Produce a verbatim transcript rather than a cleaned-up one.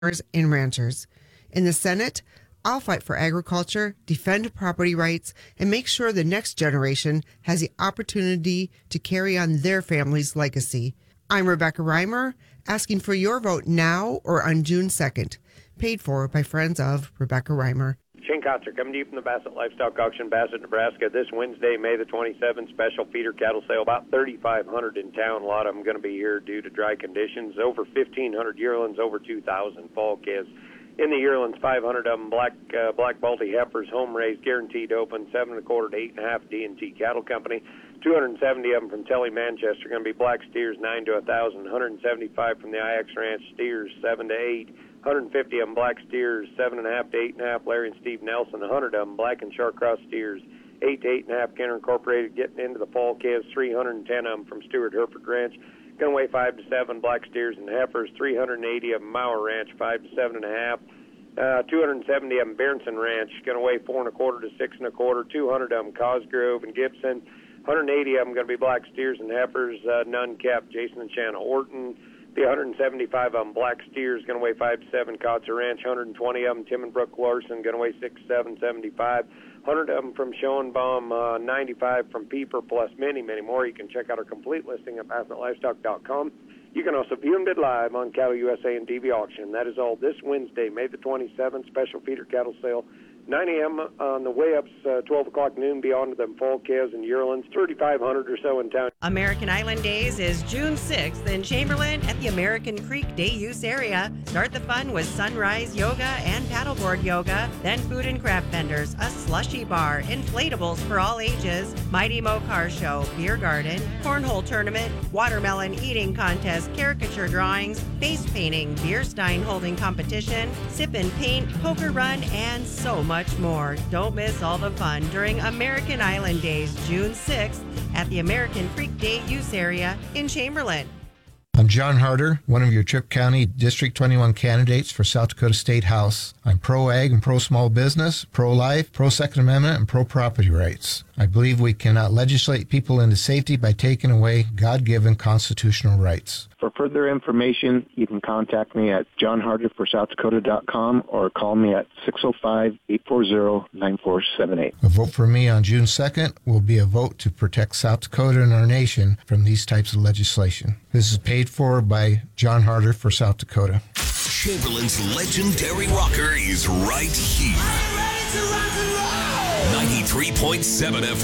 and ranchers. In the Senate, I'll fight for agriculture, defend property rights, and make sure the next generation has the opportunity to carry on their family's legacy. I'm Rebecca Reimer, asking for your vote now or on June second. Paid for by friends of Rebecca Reimer. Shane Kotzer coming to you from the Bassett Livestock Auction, Bassett, Nebraska. This Wednesday, May the twenty-seventh, special feeder cattle sale. About thirty-five hundred in town. A lot of them going to be here due to dry conditions. Over fifteen hundred yearlings, over two thousand fall calves. In the yearlings, five hundred of them black uh, black Balti heifers, home raised, guaranteed open, seven and a quarter to eight and a half D and T Cattle Company. two hundred seventy of them from Telly Manchester, going to be black steers, nine to a thousand. one hundred seventy-five from the I X Ranch steers, seven to eight. one hundred fifty of them black steers, seven and a half to eight and a half. Larry and Steve Nelson. one hundred of them black and short cross steers, eight to eight and a half. Kenner Incorporated getting into the fall calves. three hundred ten of them from Stewart Hereford Ranch. Going to weigh five to seven black steers and heifers. three hundred eighty of them Mauer Ranch, five to seven and a half. Uh, two hundred seventy of them Berenson Ranch, going to weigh four and a quarter to six and a quarter. two hundred of them Cosgrove and Gibson. one hundred eighty of them going to be black steers and heifers, uh, none kept. Jason and Shanna Orton. The one hundred seventy-five of them black steers, going to weigh five to seven. Kotzer Ranch. one hundred twenty of them Tim and Brooke Larson, going to weigh six to seven, seventy-five. one hundred of them from Schoenbaum, uh, ninety-five from Peeper, plus many, many more. You can check out our complete listing at bassett livestock dot com. You can also view and bid live on Cattle U S A and T V Auction. That is all this Wednesday, May the twenty-seventh, special feeder cattle sale. nine a.m. on the way ups, uh, twelve o'clock noon beyond them fall calves and yearlings, thirty-five hundred or so in town. American Island Days is June sixth in Chamberlain at the American Creek Day Use area. Start the fun with sunrise yoga and paddleboard yoga, then food and craft vendors, a slushy bar, inflatables for all ages, Mighty Mo Car Show, beer garden, cornhole tournament, watermelon eating contest, caricature drawings, face painting, beer stein holding competition, sip and paint, poker run, and so much much more. Don't miss all the fun during American Island Days, June sixth at the American Creek Day Use Area in Chamberlain. I'm John Harder, one of your Tripp County District twenty-one candidates for South Dakota State House. I'm pro-ag and pro-small business, pro-life, pro-Second Amendment, and pro-property rights. I believe we cannot legislate people into safety by taking away God-given constitutional rights. For further information, you can contact me at john harder for south dakota dot com or call me at six oh five, eight four zero, nine four seven eight. A vote for me on June second will be a vote to protect South Dakota and our nation from these types of legislation. This is paid for by John Harder for South Dakota. Chamberlain's legendary rocker is right here. ninety-three point seven F M.